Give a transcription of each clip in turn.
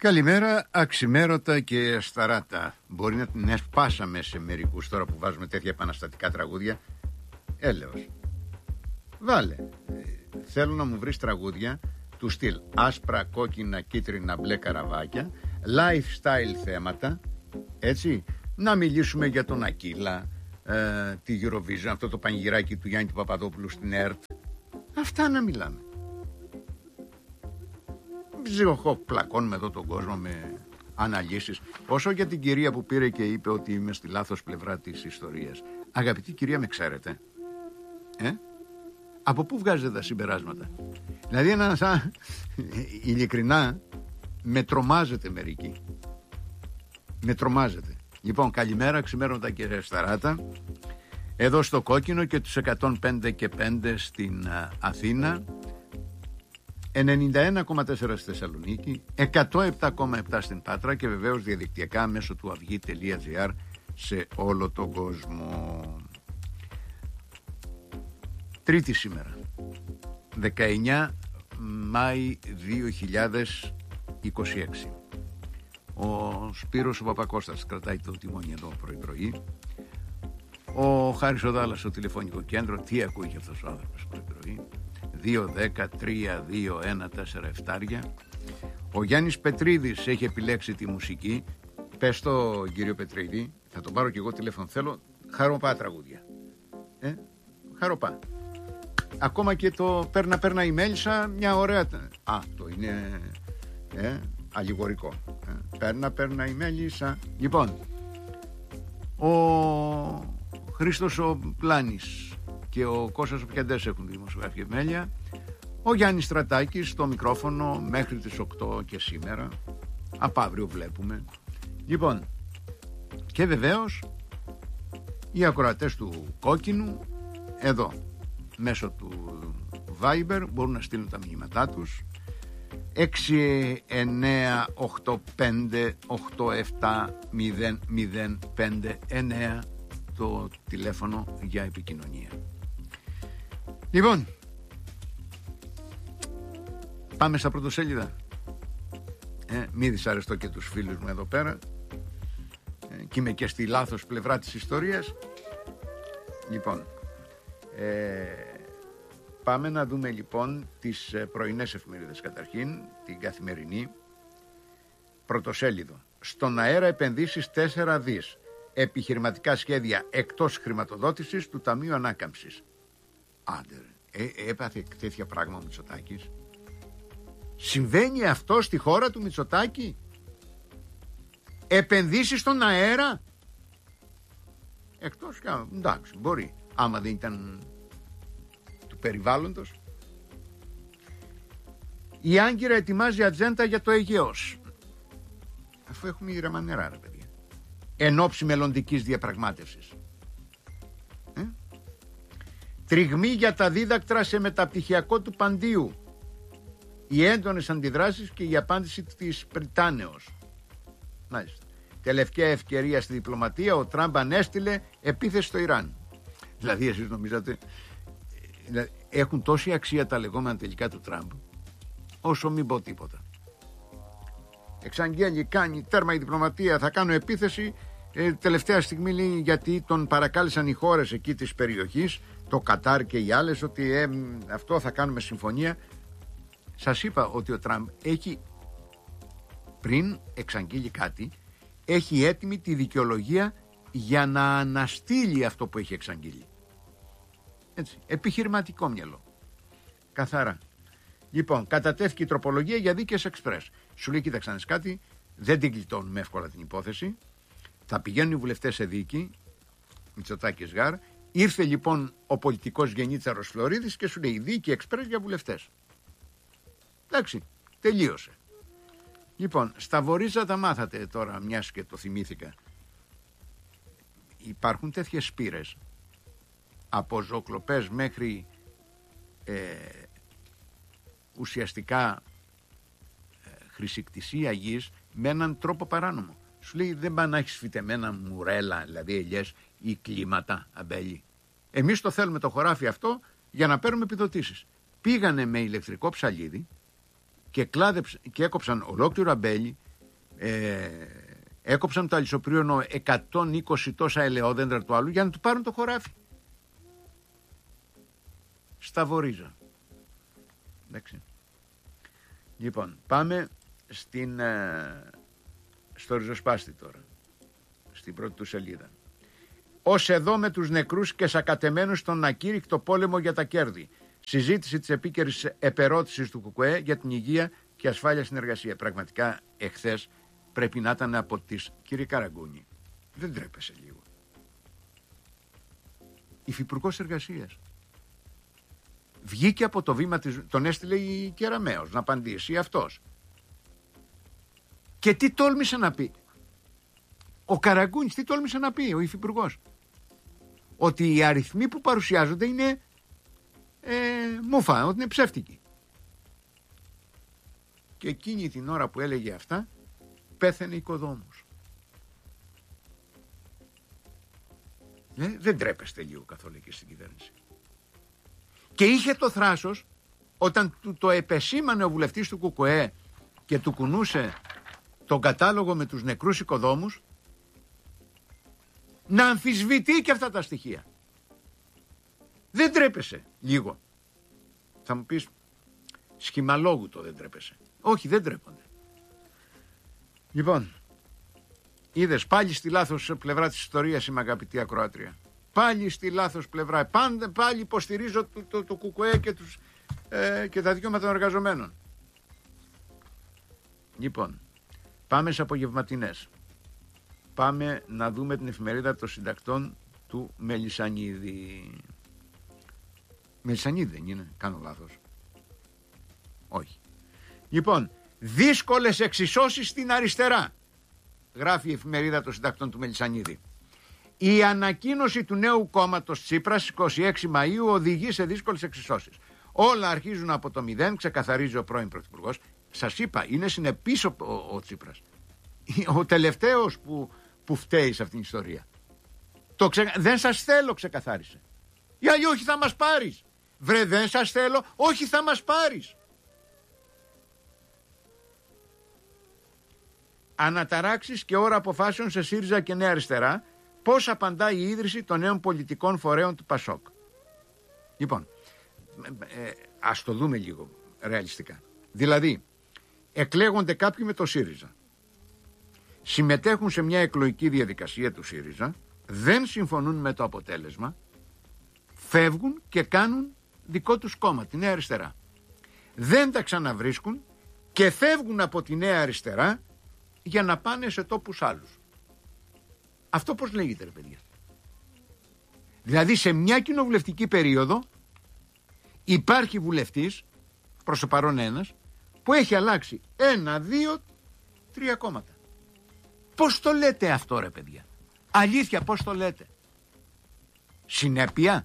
Καλημέρα, αξιμέρωτα και ασταράτα. Μπορεί να την εσπάσαμε σε μερικούς τώρα που βάζουμε τέτοια επαναστατικά τραγούδια. Έλεος. Βάλε. Θέλω να μου βρεις τραγούδια του στυλ άσπρα, κόκκινα, κίτρινα, μπλε καραβάκια, lifestyle θέματα, έτσι. Να μιλήσουμε για τον Ακύλα, τη Eurovision, αυτό το πανηγυράκι του Γιάννη του Παπαδόπουλου στην ΕΡΤ. Αυτά να μιλάμε. Πλακώνουμε εδώ τον κόσμο με αναλύσεις. Όσο για την κυρία που πήρε και είπε ότι είμαι στη λάθος πλευρά της ιστορίας. Αγαπητή κυρία, με ξέρετε? Από πού βγάζετε τα συμπεράσματα? Δηλαδή ειλικρινά με τρομάζετε μερικοί. Με τρομάζετε. Λοιπόν, καλημέρα, ξημέρωτα και σταράτα. Εδώ στο Κόκκινο και τους 105 και 5 στην Αθήνα, 91,4 στη Θεσσαλονίκη, 107,7 στην Πάτρα και βεβαίως διαδικτυακά μέσω του avygi.gr σε όλο τον κόσμο. Τρίτη σήμερα, 19 Μάη 2026. Ο Σπύρος ο Παπακώστας κρατάει το τιμόνι εδώ πρωί-πρωί. Ο Χάρης ο Δάλλας στο τηλεφωνικό κέντρο. Τι ακούει και αυτός ο άνθρωπος πρωί-πρωί? 2-10-3-2-1-4-7. Ο Γιάννης Πετρίδης έχει επιλέξει τη μουσική. Πες το, κύριο Πετρίδη, θα τον πάρω και εγώ τηλέφωνο. Θέλω χαροπά τραγούδια. Χαροπά. Ακόμα και το παίρνα η Μέλισσα, μια ωραία. Το είναι αλληγορικό. Παίρνα η Μέλισσα. Λοιπόν, ο Χρήστος ο Πλάνης και ο Κώστας ο Πιαντές έχουν δημοσιογραφική επιμέλεια. Ο Γιάννης Στρατάκης στο μικρόφωνο μέχρι τις 8 και σήμερα. Από αύριο βλέπουμε. Λοιπόν, και βεβαίως οι ακροατές του Κόκκινου εδώ μέσω του Viber μπορούν να στείλουν τα μηνύματά τους. 698587005 το τηλέφωνο για επικοινωνία. Λοιπόν, πάμε στα πρωτοσέλιδα. Μη δυσαρεστώ και τους φίλους μου εδώ πέρα, και είμαι και στη λάθος πλευρά της ιστορίας. Λοιπόν, πάμε να δούμε λοιπόν τις πρωινές εφημερίδες. Καταρχήν την Καθημερινή, πρωτοσέλιδο. Στον αέρα επενδύσεις 4 δις. Επιχειρηματικά σχέδια εκτός χρηματοδότησης του Ταμείου Ανάκαμψης. Άντε, έπαθε τέτοια πράγμα ο Μητσοτάκης? Συμβαίνει αυτό στη χώρα του Μητσοτάκη? Επενδύσεις στον αέρα? Εκτός, εντάξει, μπορεί, άμα δεν ήταν του περιβάλλοντος. Η Άγκυρα ετοιμάζει ατζέντα για το Αιγαίος. Αφού έχουμε ήρεμα νερά, ρε παιδιά. Εν ώψη μελλοντικής διαπραγμάτευσης. Τριγμή για τα δίδακτρα σε μεταπτυχιακό του Παντίου. Οι έντονες αντιδράσεις και η απάντηση της Πριτάνεως. Μάλιστα. Τελευταία ευκαιρία στη διπλωματία, ο Τραμπ ανέστειλε επίθεση στο Ιράν. Δηλαδή εσείς νομίζατε έχουν τόση αξία τα λεγόμενα τελικά του Τραμπ, όσο μην πω τίποτα. Εξαγγέλει, κάνει τέρμα η διπλωματία, θα κάνω επίθεση. Τελευταία στιγμή λέει, γιατί τον παρακάλεσαν οι χώρες εκεί της περιοχής, το Κατάρ και οι άλλες, ότι αυτό θα κάνουμε συμφωνία. Σας είπα ότι ο Τραμπ έχει, πριν εξαγγείλει κάτι, έχει έτοιμη τη δικαιολογία για να αναστείλει αυτό που έχει εξαγγείλει. Έτσι, επιχειρηματικό μυαλό. Καθαρά. Λοιπόν, κατατέθηκε η τροπολογία για δίκες εξπρές. Σου λέει, κοίταξε κάτι, δεν την γλιτώνουμε εύκολα την υπόθεση. Θα πηγαίνουν οι βουλευτές σε δίκη, Μητσοτάκης Γάρ. Ήρθε λοιπόν ο πολιτικός Γενίτσαρος Φλωρίδης και σου λέει, δίκη εξπρές για βουλευτές. Εντάξει, τελείωσε. Λοιπόν, στα Βορίζα τα μάθατε τώρα, μιας και το θυμήθηκα. Υπάρχουν τέτοιες σπήρες, από ζωοκλοπές μέχρι ουσιαστικά χρησικτησία γης, με έναν τρόπο παράνομο. Σου λέει, δεν πάνε να έχεις φυτεμένα μουρέλα, δηλαδή ελιές ή κλίματα, αμπέλι. Εμείς το θέλουμε το χωράφι αυτό για να παίρνουμε επιδοτήσεις. Πήγανε με ηλεκτρικό ψαλίδι και έκοψαν ολόκληρο αμπέλι έκοψαν το αλυσοπρίωνο 120 τόσα ελαιόδεντρα του άλλου για να του πάρουν το χωράφι. Στα Βορίζα. Εντάξει. Λοιπόν, πάμε στο ριζοσπάστη τώρα. Στην πρώτη του σελίδα. Ως εδώ με τους νεκρούς και σακατεμένους στον ακήρυκτο πόλεμο για τα κέρδη. Συζήτηση της επίκαιρης επερώτησης του ΚΚΕ για την υγεία και ασφάλεια στην εργασία. Πραγματικά εχθές πρέπει να ήταν από τις... Κύριε Καραγκούνη, δεν τρέπεσαι λίγο? Υφυπουργός Εργασίας. Βγήκε από το βήμα της... Τον έστειλε η Κεραμέως να απαντήσει αυτός. Και τι τόλμησε να πει? Ο Καραγκούνης τι τόλμησε να πει, ο υφυπουργός? Ότι οι αριθμοί που παρουσιάζονται είναι μούφα, ότι είναι ψεύτικοι. Και εκείνη την ώρα που έλεγε αυτά, πέθαινε οικοδόμος. Δεν τρέπεστε λίγο καθόλου και στην κυβέρνηση? Και είχε το θράσος, όταν το επεσήμανε ο βουλευτής του ΚΚΕ και του κουνούσε τον κατάλογο με τους νεκρούς οικοδόμους, να αμφισβητεί και αυτά τα στοιχεία. Δεν τρέπεσαι λίγο? Θα μου πεις, σχημαλόγου το δεν τρέπεσαι. Όχι, δεν τρέπονται. Λοιπόν, είδες, πάλι στη λάθος πλευρά της ιστορίας είμαι, αγαπητή ακροάτρια. Πάλι στη λάθος πλευρά. Πάλι υποστηρίζω το ΚΚΕ και τα δικαιώματα των εργαζομένων. Λοιπόν, πάμε σε απογευματινές. Πάμε να δούμε την εφημερίδα των συντακτών του Μελισσανίδη. Μελισσανίδη δεν είναι? Κάνω λάθος? Όχι. Λοιπόν, δύσκολες εξισώσεις στην αριστερά, γράφει η εφημερίδα των συντακτών του Μελισσανίδη. Η ανακοίνωση του νέου κόμματος Τσίπρας 26 Μαΐου οδηγεί σε δύσκολες εξισώσεις. Όλα αρχίζουν από το μηδέν, ξεκαθαρίζει ο πρώην πρωθυπουργός. Σας είπα, είναι συνεπής ο Τσίπρας. Ο τελευταίος που φταίει σε αυτήν την ιστορία. Δεν σας θέλω, ξεκαθάρισε. Ή όχι θα μας πάρεις. Βρε, δεν σας θέλω, όχι θα μας πάρεις. Αναταράξεις και ώρα αποφάσεων σε ΣΥΡΙΖΑ και Νέα Αριστερά. Πώς απαντά η ίδρυση των νέων πολιτικών φορέων του ΠΑΣΟΚ? Λοιπόν, ας το δούμε λίγο ρεαλιστικά. Δηλαδή, εκλέγονται κάποιοι με το ΣΥΡΙΖΑ. Συμμετέχουν σε μια εκλογική διαδικασία του ΣΥΡΙΖΑ, δεν συμφωνούν με το αποτέλεσμα, φεύγουν και κάνουν δικό τους κόμμα, τη Νέα Αριστερά. Δεν τα ξαναβρίσκουν και φεύγουν από τη Νέα Αριστερά για να πάνε σε τόπους άλλους. Αυτό πώς λέγεται, ρε παιδιά? Δηλαδή σε μια κοινοβουλευτική περίοδο υπάρχει βουλευτής, προς το παρόν ένας, που έχει αλλάξει 1, 2, 3 κόμματα. Πώς το λέτε αυτό, ρε παιδιά? Αλήθεια, πώς το λέτε? Συνέπεια?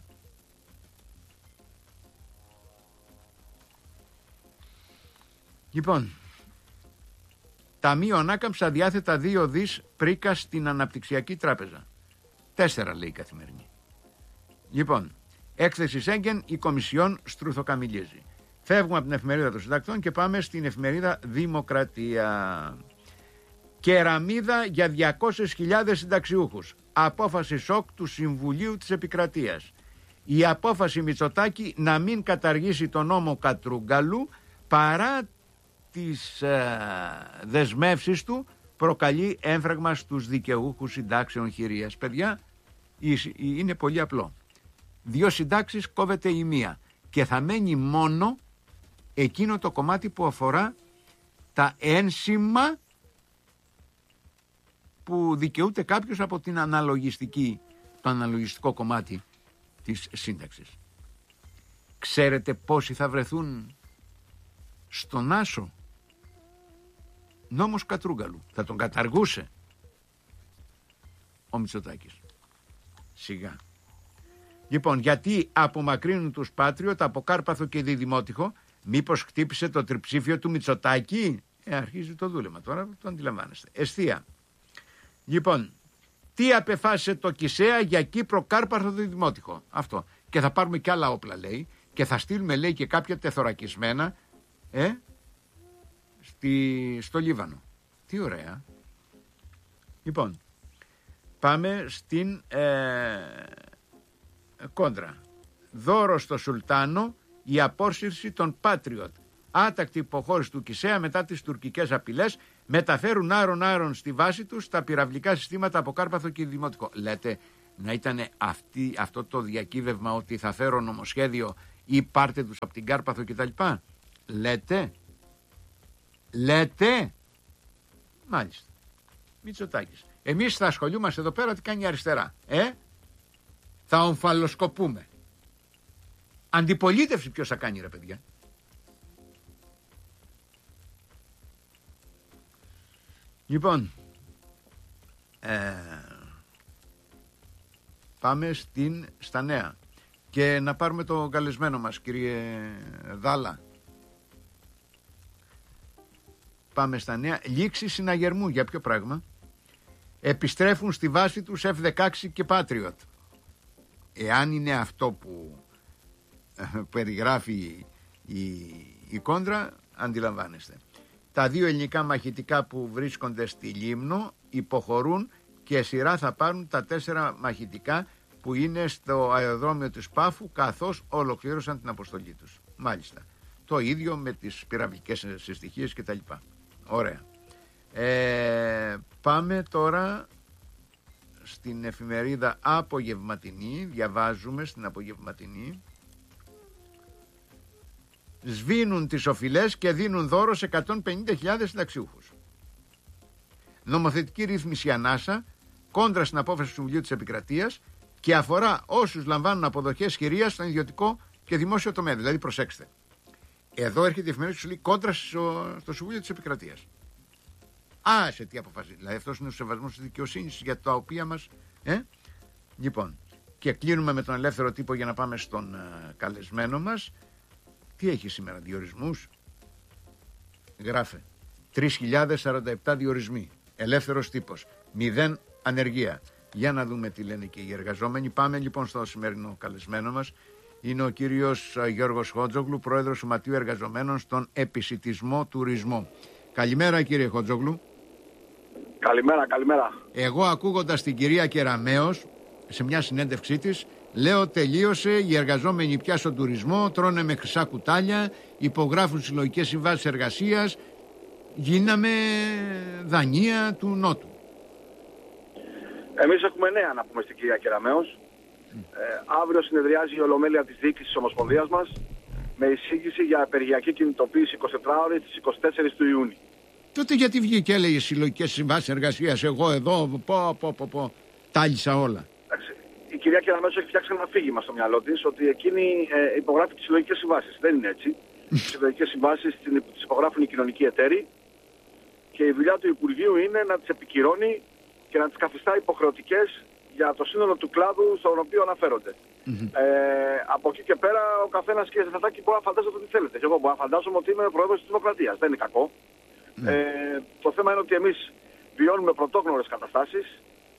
Λοιπόν, Ταμείο Ανάκαμψης αδιάθετα 2 δις πρίκα στην Αναπτυξιακή Τράπεζα. 4 λέει η Καθημερινή. Λοιπόν, έκθεση Σέγγεν, η Κομισιόν στρουθοκαμιλίζει. Φεύγουμε από την εφημερίδα των συντακτών και πάμε στην εφημερίδα Δημοκρατία. Κεραμίδα για 200.000 συνταξιούχους. Απόφαση σοκ του Συμβουλίου της Επικρατείας. Η απόφαση Μητσοτάκη να μην καταργήσει τον νόμο Κατρούγκαλου παρά τις δεσμεύσεις του προκαλεί έμφραγμα στους δικαιούχους συντάξεων χειρίας. Παιδιά, είναι πολύ απλό. 2 συντάξεις κόβεται η μία και θα μένει μόνο εκείνο το κομμάτι που αφορά τα ένσημα που δικαιούται κάποιος από την το αναλογιστικό κομμάτι της σύνταξης. Ξέρετε πόσοι θα βρεθούν στον άσο? Νόμος Κατρούγκαλου. Θα τον καταργούσε ο Μητσοτάκης. Σιγά. Λοιπόν, γιατί απομακρύνουν τους Πάτριωτ από Κάρπαθο και Διδημότυχο? Μήπως χτύπησε το τριψήφιο του Μητσοτάκη? Αρχίζει το δούλεμα τώρα, το αντιλαμβάνεστε. Εστία. Λοιπόν, τι απεφάσισε το ΚΙΣΕΑ για Κύπρο, Κάρπαθο, Διδημότυχο? Αυτό. Και θα πάρουμε και άλλα όπλα, λέει, και θα στείλουμε, λέει, και κάποια τεθωρακισμένα στο Λίβανο. Τι ωραία. Λοιπόν, πάμε στην Κόντρα. Δώρο στο Σουλτάνο η απόσυρση των Patriot. Άτακτη υποχώρηση του Κισέα μετά τις τουρκικές απειλές. Μεταφέρουν άρον στη βάση τους τα πυραυλικά συστήματα από Κάρπαθο και Δημοτικό. Λέτε να ήταν αυτό το διακύβευμα ότι θα φέρω νομοσχέδιο ή πάρτε τους από την Κάρπαθο κτλ. Λέτε. Μάλιστα. Μητσοτάκης. Εμείς θα ασχολούμαστε εδώ πέρα τι κάνει η αριστερά. Θα ομφαλοσκοπούμε. Αντιπολίτευση ποιος θα κάνει ρε παιδιά. Λοιπόν, πάμε στα νέα και να πάρουμε το καλεσμένο μας κύριε Δάλα. Πάμε στα νέα. Λήξη συναγερμού. Για ποιο πράγμα? Επιστρέφουν στη βάση τους F-16 και Patriot. Εάν είναι αυτό που περιγράφει η Κόντρα, αντιλαμβάνεστε. Τα 2 ελληνικά μαχητικά που βρίσκονται στη Λίμνο υποχωρούν και σειρά θα πάρουν τα 4 μαχητικά που είναι στο αεροδρόμιο του Πάφου, καθώς ολοκλήρωσαν την αποστολή τους. Μάλιστα. Το ίδιο με τις πυραυλικές συστοιχίες κτλ. Ωραία. Πάμε τώρα στην εφημερίδα Απογευματινή. Διαβάζουμε στην Απογευματινή. Σβήνουν τις οφειλές και δίνουν δώρο σε 150.000 συνταξιούχους. Νομοθετική ρύθμιση ανάσα, κόντρα στην απόφαση του Συμβουλίου της Επικρατείας και αφορά όσους λαμβάνουν αποδοχές χειρίας στον ιδιωτικό και δημόσιο τομέα. Δηλαδή, προσέξτε. Εδώ έρχεται η εφημερίδα και σου λέει κόντρα στο Συμβούλιο της Επικρατείας. Σε τι αποφασίζει. Δηλαδή, αυτός είναι ο σεβασμός της δικαιοσύνης για τα οποία μας. Λοιπόν, και κλείνουμε με τον Ελεύθερο Τύπο για να πάμε στον καλεσμένο μας. Τι έχει σήμερα, διορισμούς? Γράφε 3.047 διορισμοί. Ελεύθερος Τύπος. 0 ανεργία. Για να δούμε τι λένε και οι εργαζόμενοι. Πάμε λοιπόν στο σημερινό καλεσμένο μας. Είναι ο κύριος Γιώργος Χότζογλου, πρόεδρος Σωματείου Εργαζομένων στον Επισιτισμό Τουρισμό. Καλημέρα κύριε Χότζογλου. Καλημέρα. Εγώ ακούγοντας την κυρία Κεραμέως σε μια συνέντευξή της, λέω τελείωσε, οι εργαζόμενοι πια στον τουρισμό τρώνε με χρυσά κουτάλια, υπογράφουν συλλογικές συμβάσεις εργασίας, γίναμε Δανία του Νότου. Εμείς έχουμε νέα να πούμε στην κυρία Κεραμέως. Αύριο συνεδριάζει η Ολομέλεια της Διοίκησης της Ομοσπονδίας μας με εισήγηση για απεργιακή κινητοποίηση 24ωρη στις 24 του Ιούνιου. Τότε γιατί βγήκε και έλεγε συλλογικές συμβάσεις εργασίας, εγώ εδώ, τάλισα όλα. Η κυρία Κεραμέως έχει φτιάξει ένα αφήγημα στο μυαλό της ότι εκείνη υπογράφει τις συλλογικές συμβάσεις. Δεν είναι έτσι. Οι συλλογικές συμβάσεις τις υπογράφουν οι κοινωνικοί εταίροι και η δουλειά του Υπουργείου είναι να τις επικυρώνει και να τις καθιστά υποχρεωτικές για το σύνολο του κλάδου στον οποίο αναφέρονται. Από εκεί και πέρα ο καθένας, κύριε Σταθάκη, μπορεί να φαντάζεται ότι θέλετε. Και εγώ μπορώ να φαντάζομαι ότι είμαι πρόεδρος της Δημοκρατίας. Δεν είναι κακό. Το θέμα είναι ότι εμείς βιώνουμε πρωτόγνωρες καταστάσεις.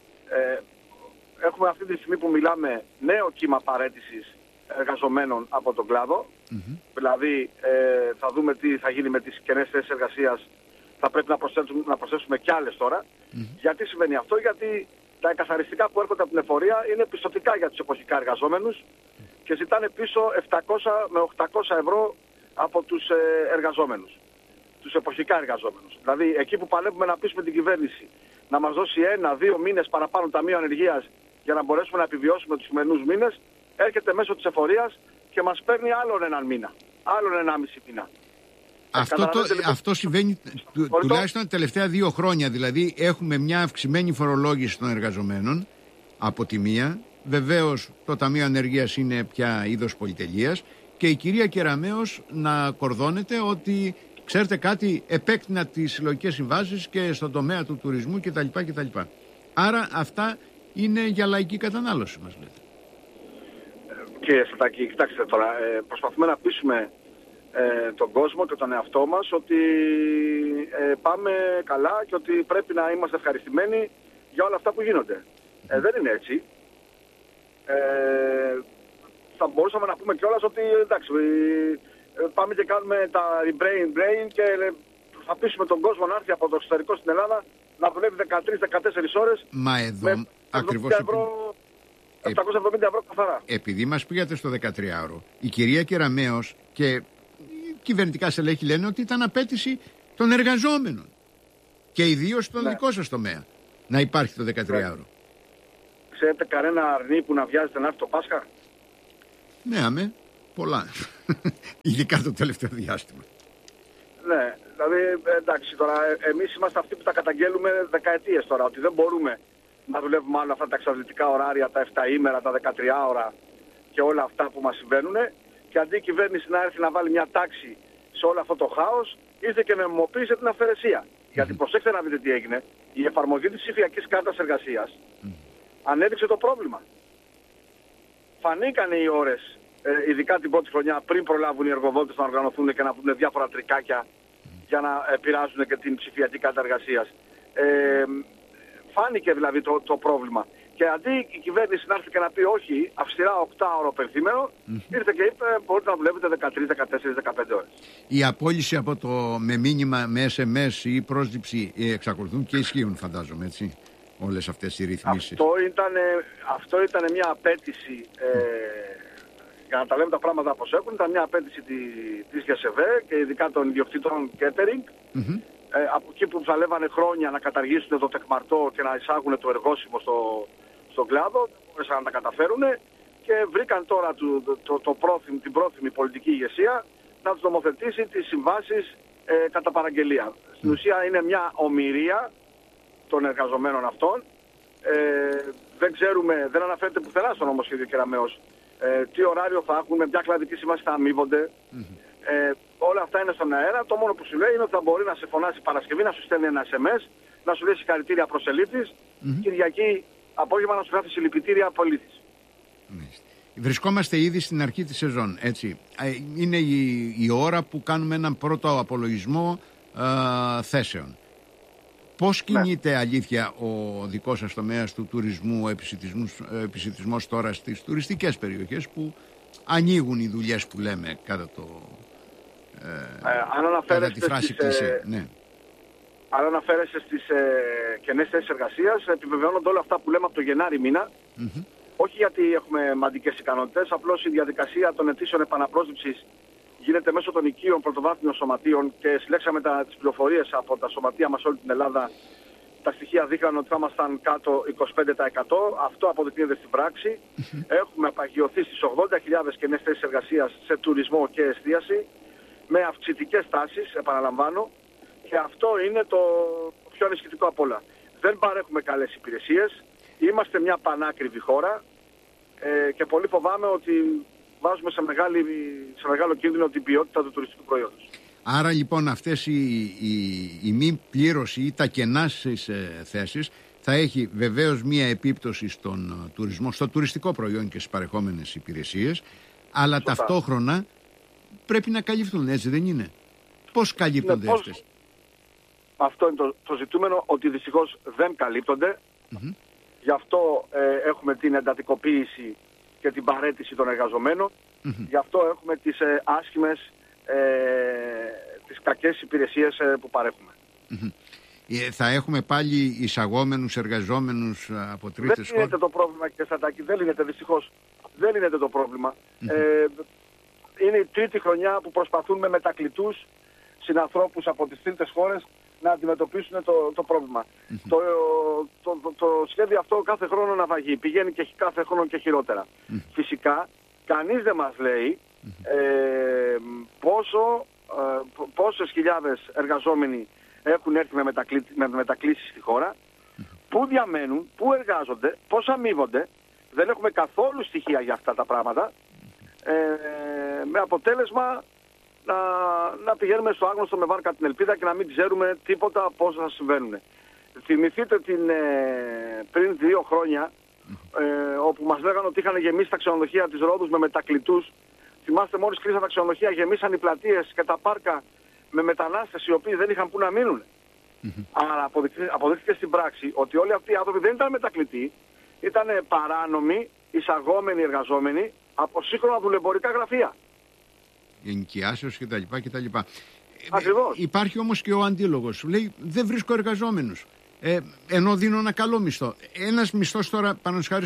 Έχουμε αυτή τη στιγμή που μιλάμε νέο κύμα παραίτησης εργαζομένων από τον κλάδο. Δηλαδή θα δούμε τι θα γίνει με τις κενές θέσεις εργασίας. Θα πρέπει να προσθέσουμε κι άλλες τώρα. Γιατί συμβαίνει αυτό? Γιατί τα εκαθαριστικά που έρχονται από την εφορία είναι πιστωτικά για τους εποχικά εργαζόμενους και ζητάνε πίσω 700 με 800 ευρώ από τους εργαζόμενους, τους εποχικά εργαζόμενους. Δηλαδή εκεί που παλεύουμε να πείσουμε την κυβέρνηση να μας δώσει 1-2 μήνες παραπάνω ταμείο ανεργίας για να μπορέσουμε να επιβιώσουμε τους σημερινούς μήνες, έρχεται μέσω της εφορίας και μας παίρνει άλλον έναν μήνα, άλλον 1,5 μήνα. Αυτό συμβαίνει τουλάχιστον τα τελευταία 2 χρόνια. Δηλαδή έχουμε μια αυξημένη φορολόγηση των εργαζομένων από τη μία. Βεβαίως το Ταμείο Ανεργίας είναι πια είδος πολυτελείας και η κυρία Κεραμέως να κορδώνεται ότι ξέρετε κάτι, επέκτηνα τις συλλογικές συμβάσεις και στον τομέα του τουρισμού κτλ. Άρα αυτά είναι για λαϊκή κατανάλωση, μας λέτε. Κύριε Στατάκη, κοιτάξτε τώρα, προσπαθούμε να πείσουμε τον κόσμο και τον εαυτό μας ότι πάμε καλά και ότι πρέπει να είμαστε ευχαριστημένοι για όλα αυτά που γίνονται. Δεν είναι έτσι. Θα μπορούσαμε να πούμε κιόλας ότι εντάξει, πάμε και κάνουμε τα brain και θα πείσουμε τον κόσμο να έρθει από το εξωτερικό στην Ελλάδα να δουλεύει 13-14 ώρες. Μα εδώ ακριβώς 770 ευρώ καθαρά. Επειδή μας πήγατε στο 13ωρο, η κυρία Κεραμέως και κυβερνητικά στελέχη λένε ότι ήταν απέτηση των εργαζόμενων. Και ιδίως στον δικό σας τομέα να υπάρχει το 13ωρο. Ξέρετε κανένα αρνί που να βιάζεται να έρθει το Πάσχα? Ναι, αμέ, πολλά. Ειδικά το τελευταίο διάστημα. Ναι, δηλαδή εντάξει τώρα, εμείς είμαστε αυτοί που τα καταγγέλουμε δεκαετίες τώρα, ότι δεν μπορούμε να δουλεύουμε άλλο αυτά τα εξαντλητικά ωράρια, τα 7 ημέρα, τα 13 ώρα και όλα αυτά που μας συμβαίνουν. Και αντί η κυβέρνηση να έρθει να βάλει μια τάξη σε όλο αυτό το χάος, ήρθε και νομιμοποίησε την αυθαιρεσία. Γιατί προσέξτε να δείτε τι έγινε. Η εφαρμογή της ψηφιακής κάρτας εργασίας ανέδειξε το πρόβλημα. Φανήκανε οι ώρες, ειδικά την πρώτη χρονιά, πριν προλάβουν οι εργοδότες να οργανωθούν και να βρουν διάφορα τρικάκια για να επηρεάζουν και την ψηφιακή κάρτα εργασίας. Φάνηκε δηλαδή το πρόβλημα. Και αντί η κυβέρνηση να έρθει και να πει όχι, αυστηρά 8ωρο πενθήμερο, ήρθε και είπε μπορείτε να δουλεύετε 13, 14, 15 ώρες. Η απόλυση από το με μήνυμα, με SMS ή πρόσληψη εξακολουθούν και ισχύουν, φαντάζομαι, έτσι, όλες αυτές οι ρυθμίσεις. Αυτό ήταν μια απέτηση, για να τα λέμε τα πράγματα όπως έχουν, ήταν μια απέτηση της ΓΕΣΕΒΕ και ειδικά των ιδιοκτήτων catering. Από εκεί που ψαλεύανε χρόνια να καταργήσουν το τεκμαρτό και να εισάγουν το εργόσιμο στον κλάδο, δεν μπορούσαν να τα καταφέρουν και βρήκαν τώρα την πρόθυμη πολιτική ηγεσία να τους νομοθετήσει τις συμβάσεις κατά παραγγελία. Στην ουσία είναι μια ομηρία των εργαζομένων αυτών. Δεν ξέρουμε, δεν αναφέρεται πουθενά στο νομοσχέδιο Κεραμέως τι ωράριο θα έχουν, με ποια κλαδική συμβάση θα αμείβονται. Όλα αυτά είναι στον αέρα. Το μόνο που σου λέει είναι ότι θα μπορεί να σε φωνάσει Παρασκευή, να σου στέλνει ένα SMS, να σου λέει συγχαρητήρια προσελήτης, Κυριακή απόγευμα να σου γράφει συλληπιτήρια πολίτης. Βρισκόμαστε ήδη στην αρχή της σεζόν, έτσι. Είναι η ώρα που κάνουμε έναν πρώτο απολογισμό θέσεων. Πώς κινείται αλήθεια ο δικός σας τομέας του τουρισμού, επισιτισμός τώρα στις τουριστικές περιοχές που ανοίγουν οι δουλειές που λέμε κατά τη φράση κλισέ. Αν αναφέρεσαι στις κενές θέσεις εργασίας, επιβεβαιώνονται όλα αυτά που λέμε από το Γενάρη μήνα. Όχι γιατί έχουμε μαντικές ικανότητες, απλώς η διαδικασία των αιτήσεων επαναπρόσληψης γίνεται μέσω των οικείων πρωτοβάθμιων σωματείων και συλλέξαμε τις πληροφορίες από τα σωματεία μας όλη την Ελλάδα. Τα στοιχεία δείχναν ότι θα ήμασταν κάτω 25%. Αυτό αποδεικνύεται στην πράξη. Έχουμε απαγειωθεί στις 80.000 κενές θέσεις εργασίας σε τουρισμό και εστίαση, με αυξητικές τάσεις, επαναλαμβάνω, και αυτό είναι το πιο ανησυχητικό απ' όλα. Δεν παρέχουμε καλές υπηρεσίες, είμαστε μια πανάκριβη χώρα και πολύ φοβάμαι ότι βάζουμε σε μεγάλο κίνδυνο την ποιότητα του τουριστικού προϊόντος. Άρα λοιπόν αυτές η μη πλήρωση ή τα κενά στις θέσεις θα έχει βεβαίως μία επίπτωση στον τουρισμό, στο τουριστικό προϊόν και στις παρεχόμενες υπηρεσίες, αλλά ταυτόχρονα πρέπει να καλυφθούν, έτσι δεν είναι? Πώς καλύπτονται αυτές? Αυτό είναι το ζητούμενο, ότι δυστυχώς δεν καλύπτονται. Γι' αυτό έχουμε την εντατικοποίηση και την παραίτηση των εργαζομένων. Γι' αυτό έχουμε τις άσχημες, τις κακές υπηρεσίες που παρέχουμε. Θα έχουμε πάλι εισαγόμενους εργαζόμενους από τρίτες χώρες? Δεν λύνεται το πρόβλημα, και Στατάκη, δεν λύνεται δυστυχώς. Δεν λύνεται το πρόβλημα. Είναι η τρίτη χρονιά που προσπαθούν με μετακλητούς συνανθρώπους από τις τρίτες χώρες να αντιμετωπίσουν το πρόβλημα. Το σχέδιο αυτό κάθε χρόνο ναυαγεί. Πηγαίνει και κάθε χρόνο και χειρότερα. Φυσικά, κανείς δεν μας λέει πόσες χιλιάδες εργαζόμενοι έχουν έρθει με μετακλήσεις στη χώρα, πού διαμένουν, πού εργάζονται, πώς αμείβονται. Δεν έχουμε καθόλου στοιχεία για αυτά τα πράγματα, με αποτέλεσμα να πηγαίνουμε στο άγνωστο με βάρκα την ελπίδα και να μην ξέρουμε τίποτα πώς θα συμβαίνουν. Θυμηθείτε πριν 2 χρόνια, όπου μας λέγανε ότι είχαν γεμίσει τα ξενοδοχεία της Ρόδους με μετακλητούς. Θυμάστε, μόλις κλείσαν τα ξενοδοχεία, γεμίσαν οι πλατείες και τα πάρκα με μετανάστες οι οποίοι δεν είχαν που να μείνουν. Άρα αποδείχθηκε στην πράξη ότι όλοι αυτοί οι άνθρωποι δεν ήταν μετακλητοί, ήταν παράνομοι, εισαγόμενοι εργαζόμενοι από σύγχρονα δουλεμπορικά γραφεία. Ενοικιάσεως κτλ. Ακριβώς. Υπάρχει όμως και ο αντίλογος. Λέει, δεν βρίσκω εργαζόμενους. Ενώ δίνω ένα καλό μισθό. Ένας μισθός τώρα, πάνω χάρη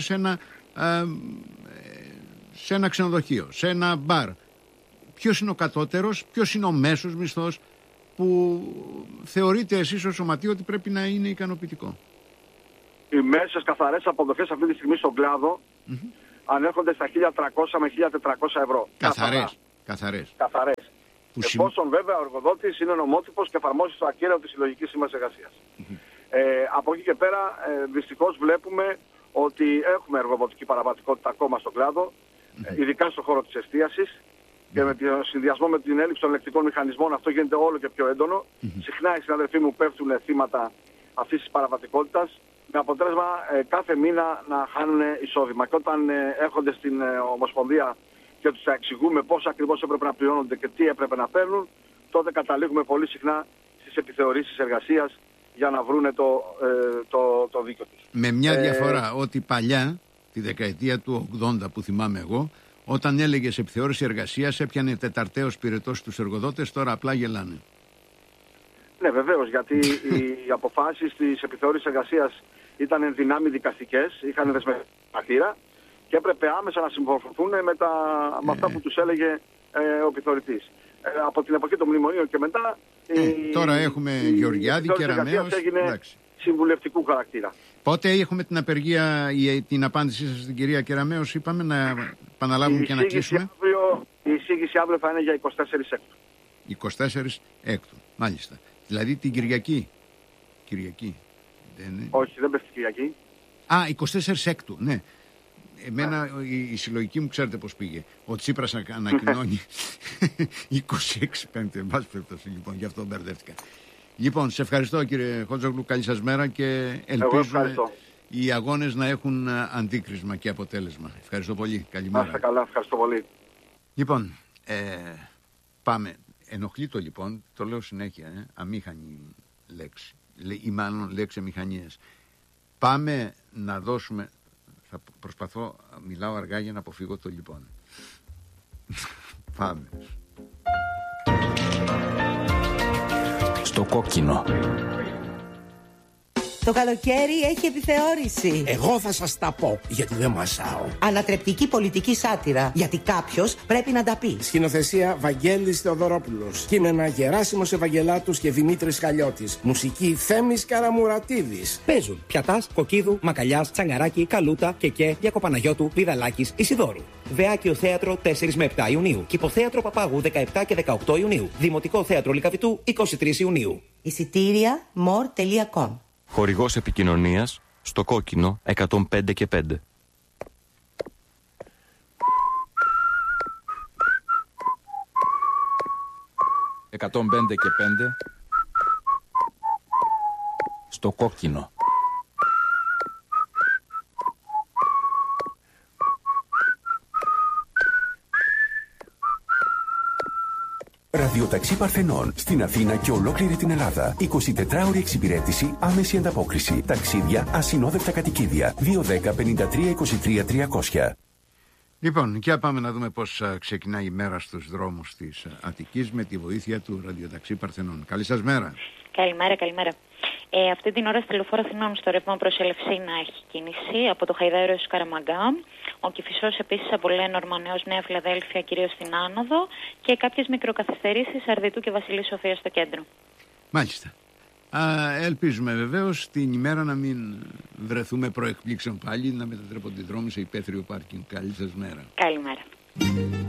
σε ένα ξενοδοχείο, σε ένα μπαρ. Ποιος είναι ο κατώτερος, ποιος είναι ο μέσος μισθός που θεωρείτε εσείς ως σωματείο ότι πρέπει να είναι ικανοποιητικό? Οι μέσες καθαρές αποδοχές αυτή τη στιγμή στον κλάδο ανέρχονται στα 1.300 με 1.400 ευρώ. Καθαρές. Εφόσον βέβαια ο εργοδότης είναι νομότυπος και εφαρμόζει στο ακέραιο της συλλογικής σύμβασης εργασίας. Από εκεί και πέρα δυστυχώς βλέπουμε ότι έχουμε εργοδοτική παραβατικότητα ακόμα στον κλάδο, ειδικά στον χώρο της εστίασης, και με τον συνδυασμό με την έλλειψη των ελεκτρικών μηχανισμών αυτό γίνεται όλο και πιο έντονο. Συχνά οι συναδελφοί μου πέφτουν θύματα αυτής της παραβατικότητας, με αποτέλεσμα κάθε μήνα να χάνουν εισόδημα. Και όταν έρχονται στην Ομοσπονδία και τους εξηγούμε πώς ακριβώς έπρεπε να πληρώνονται και τι έπρεπε να παίρνουν, τότε καταλήγουμε πολύ συχνά στις επιθεωρήσεις εργασίας για να βρούνε το δίκιο τους. Με μια διαφορά, ότι παλιά, τη δεκαετία του 80 που θυμάμαι εγώ, όταν έλεγες επιθεώρηση εργασίας έπιανε τεταρταίος πυρετός στους εργοδότες, τώρα απλά γελάνε. Ναι, βεβαίως, γιατί οι αποφάσεις της επιθεώρησης εργασίας ήταν εν δυνάμει δικαστικές, είχαν δεσμευτεί χαρακτήρα και έπρεπε άμεσα να συμμορφωθούν με αυτά που τους έλεγε ο επιθεωρητής. Από την εποχή των μνημονίων και μετά... τώρα έχουμε Γεωργιάδη και Ραμαίος. Έγινε συμβουλευτικού χαρακτήρα. Πότε έχουμε την απεργία, την απάντησή σας στην κυρία Κεραμέως, είπαμε να επαναλάβουμε και να κλείσουμε? Η εισήγηση αύριο θα είναι για 24 Έκτου. 24 Έκτου, μάλιστα. Δηλαδή την Κυριακή. Όχι, δεν πέφτει Κυριακή. 24 Έκτου, ναι. Εμένα η συλλογική μου ξέρετε πώς πήγε. Ο Τσίπρας ανακοινώνει 26 Πέμπτη, εν πάση περιπτώσει, λοιπόν, γι' αυτό μπερδεύτηκα. Λοιπόν, σε ευχαριστώ κύριε Χότζογλου, καλή σας μέρα και ελπίζουμε οι αγώνες να έχουν αντίκρισμα και αποτέλεσμα. Ευχαριστώ πολύ, καλημέρα. Να είστε καλά, ευχαριστώ πολύ. Λοιπόν, πάμε. Ενοχλεί το λοιπόν, το λέω συνέχεια, αμήχανη λέξη, ή μάλλον λέξη μηχανίας. Πάμε να δώσουμε, θα προσπαθώ, μιλάω αργά για να αποφύγω το λοιπόν. Πάμε. Στο κόκκινο. Το καλοκαίρι έχει επιθεώρηση. Εγώ θα σας τα πω, γιατί δεν μασάω. Ανατρεπτική πολιτική σάτυρα, γιατί κάποιος πρέπει να τα πει. Σκηνοθεσία Βαγγέλης Θεοδωρόπουλος. Κείμενα Γεράσιμος Ευαγγελάτους και Δημήτρης Χαλιώτης. Μουσική Θέμης Καραμουρατίδης. Παίζουν Πιατάς, Κοκκίδου, Μακαλιάς, Τσαγκαράκη, Καλούτα, Κεκέ, Γιακοπαναγιώτου, Βιδαλάκης, Ισιδόρου. Βεάκιο Θέατρο 4 με 7 Ιουνίου. Κηποθέατρο Παπάγου 17 και 18 Ιουνίου. Δημοτικό Θέατρο Λυκαβητού 23 Ιουνίου. Εισιτήρια more.com. Χορηγός επικοινωνίας στο κόκκινο 105 και 5. 105 και 5 Στο κόκκινο. Ραδιοταξί Παρθενών στην Αθήνα και ολόκληρη την Ελλάδα. 24ωρη εξυπηρέτηση, άμεση ανταπόκριση. Ταξίδια, ασυνόδευτα κατοικίδια. 210-53-23-300. Λοιπόν, και πάμε να δούμε πώς ξεκινάει η μέρα στους δρόμους της Αττικής με τη βοήθεια του Ραδιοταξί Παρθενών. Καλή σας μέρα. Καλημέρα. Αυτή την ώρα στη Λεωφόρο Αθηνών στο ρεύμα προς Ελευσίνα έχει κίνηση από το Χαϊδάριο έως Καραμαγκά. Ο Κηφισός επίσης από Λένορμα έως Νέα Φιλαδέλφια, κυρίως στην Άνοδο, και κάποιες μικροκαθυστερήσεις Αρδιτού και Βασιλής Σοφίας στο κέντρο. Μάλιστα. Ελπίζουμε βεβαίως την ημέρα να μην βρεθούμε προεκπλήξεων πάλι, να μετατρέπονται οι δρόμοι σε υπαίθριο πάρκινγκ. Καλή σας μέρα. Καλημέρα.